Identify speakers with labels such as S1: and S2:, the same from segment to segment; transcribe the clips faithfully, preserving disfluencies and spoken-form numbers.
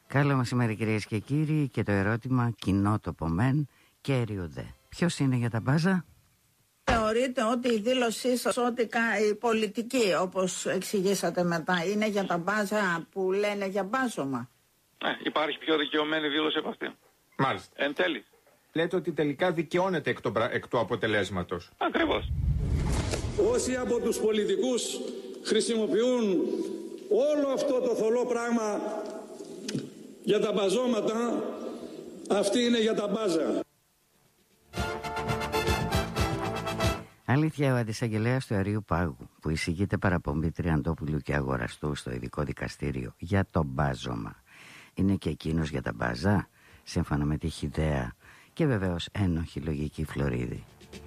S1: Καλό μεσημέρι κυρίες και κύριοι, και το ερώτημα κοινότοπο μεν, κέριο δε. Ποιος είναι για τα μπάζα?
S2: Θεωρείτε ότι η δήλωσή σας ότι η πολιτική, όπως εξηγήσατε μετά, είναι για τα μπάζα που λένε για μπάζωμα?
S3: Ναι, υπάρχει πιο δικαιωμένη δήλωση από αυτή.
S4: Μάλιστα.
S3: Εν τέλει.
S4: Λέτε ότι τελικά δικαιώνεται εκ, το, εκ του αποτελέσματος.
S3: Ακριβώς.
S5: Όσοι από τους πολιτικούς χρησιμοποιούν όλο αυτό το θολό πράγμα για τα μπαζώματα, αυτή είναι για τα μπάζα.
S1: Αλήθεια, ο αντισαγγελέας του Αερίου Πάγου, που εισηγείται παραπομπή Τριαντόπουλου και Αγοραστού στο ειδικό δικαστήριο για το μπάζωμα, είναι και εκείνος για τα μπάζα, σύμφωνα με τη χυδαία και βεβαίως ένοχη λογική Φλωρίδη.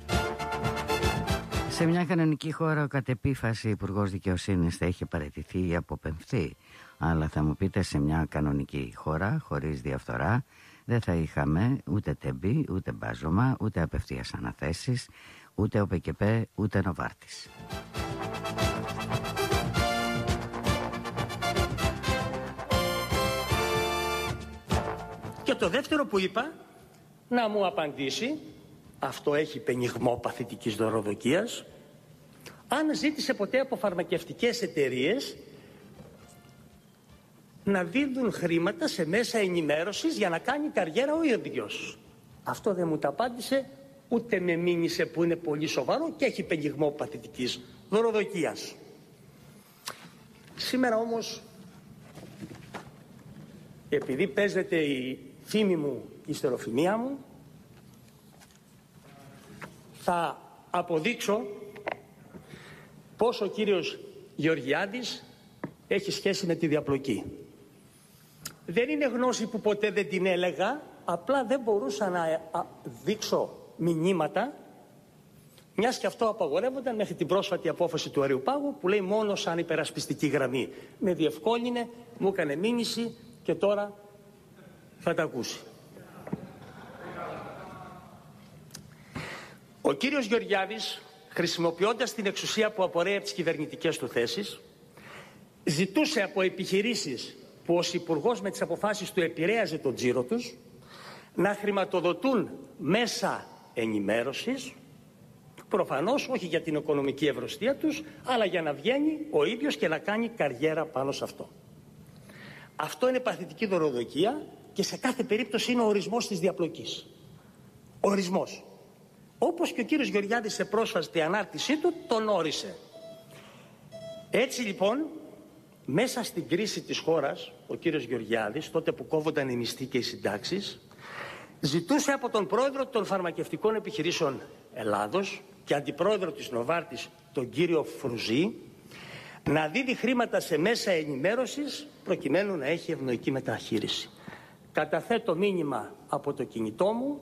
S1: Σε μια κανονική χώρα ο κατ' επίφαση Υπουργός Δικαιοσύνης θα είχε παραιτηθεί ή αποπεμφθεί, αλλά θα μου πείτε, σε μια κανονική χώρα χωρίς διαφθορά δεν θα είχαμε ούτε τεμπή, ούτε μπάζωμα, ούτε απευθείας αναθέσεις, ούτε ο ΠΚΠ, ούτε Νοβάρτης.
S6: Και το δεύτερο που είπα, να μου απαντήσει, αυτό έχει πενιγμό παθητικής δωροδοκίας, αν ζήτησε ποτέ από φαρμακευτικές εταιρείες να δίνουν χρήματα σε μέσα ενημέρωσης για να κάνει καριέρα ο ίδιος. Αυτό δεν μου τα απάντησε, ούτε με μήνυσε, που είναι πολύ σοβαρό και έχει πενιγμό παθητικής δωροδοκίας. Σήμερα όμως, επειδή παίζεται η φήμη μου, η στεροφημία μου, θα αποδείξω πως ο κύριος Γεωργιάδης έχει σχέση με τη διαπλοκή. Δεν είναι γνώση που ποτέ δεν την έλεγα, απλά δεν μπορούσα να δείξω μηνύματα, μιας και αυτό απαγορεύονταν μέχρι την πρόσφατη απόφαση του Αερίου Πάγου, που λέει μόνο σαν υπερασπιστική γραμμή. Με διευκόλυνε, μου έκανε μήνυση και τώρα θα τα ακούσει. Ο κύριος Γεωργιάδης, χρησιμοποιώντας την εξουσία που απορρέει από τις κυβερνητικές του θέσεις, ζητούσε από επιχειρήσεις που ως υπουργός με τις αποφάσεις του επηρέαζε τον τζίρο τους, να χρηματοδοτούν μέσα ενημέρωσης, προφανώς όχι για την οικονομική ευρωστία τους, αλλά για να βγαίνει ο ίδιος και να κάνει καριέρα πάνω σε αυτό. Αυτό είναι παθητική δωροδοκία και σε κάθε περίπτωση είναι ο ορισμός της διαπλοκής. Ορισμός. Όπως και ο κύριος Γεωργιάδης σε πρόσφατη ανάρτησή του τον όρισε. Έτσι λοιπόν, μέσα στην κρίση της χώρας, ο κύριος Γεωργιάδης, τότε που κόβονταν οι μισθοί και οι συντάξεις, ζητούσε από τον πρόεδρο των φαρμακευτικών επιχειρήσεων Ελλάδος και αντιπρόεδρο της Νοβάρτης, τον κύριο Φρουζή, να δίδει χρήματα σε μέσα ενημέρωσης προκειμένου να έχει ευνοϊκή μεταχείριση. Καταθέτω μήνυμα από το κινητό μου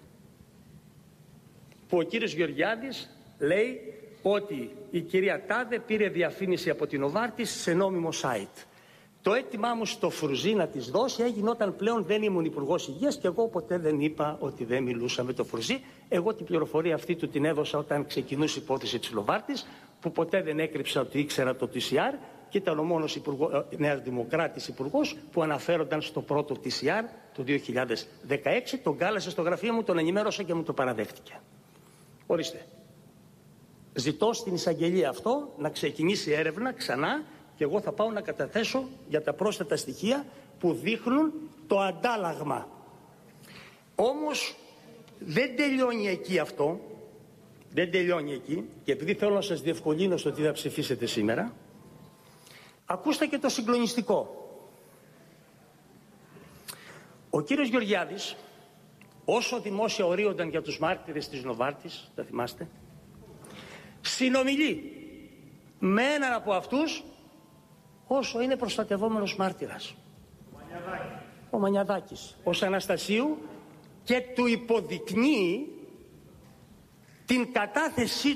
S6: που ο κύριος Γεωργιάδης λέει ότι η κυρία Τάδε πήρε διαφήμιση από την Νοβάρτης σε νόμιμο site. Το αίτημά μου στο Φρουζί να της δώσει έγινε όταν πλέον δεν ήμουν υπουργός υγείας και εγώ ποτέ δεν είπα ότι δεν μιλούσα με το Φρουζί. Εγώ την πληροφορία αυτή του την έδωσα όταν ξεκινούσε η υπόθεση της Νοβάρτης, που ποτέ δεν έκρυψα ότι ήξερα το τι σι αρ και ήταν ο μόνος υπουργό, Νέας Δημοκράτης υπουργός που αναφέρονταν στο πρώτο τι σι αρ του δύο χιλιάδες δεκαέξι. Τον κάλεσε στο γραφείο μου, τον ενημέρωσα και μου το παραδέχτηκε. Ορίστε. Ζητώ στην εισαγγελία αυτό να ξεκινήσει έρευνα ξανά και εγώ θα πάω να καταθέσω για τα πρόσθετα στοιχεία που δείχνουν το αντάλλαγμα. Όμως δεν τελειώνει εκεί αυτό, δεν τελειώνει εκεί, και επειδή θέλω να σας διευκολύνω στο τι θα ψηφίσετε σήμερα, ακούστε και το συγκλονιστικό. Ο κύριος Γεωργιάδης, όσο δημόσια ορίονταν για τους μάρτυρες της Νοβάρτης, θα θυμάστε, συνομιλεί με έναν από αυτούς όσο είναι προστατευόμενος μάρτυρας. Ο Μανιαδάκης. Ο Μανιαδάκης, ως Αναστασίου, και του υποδεικνύει την κατάθεσή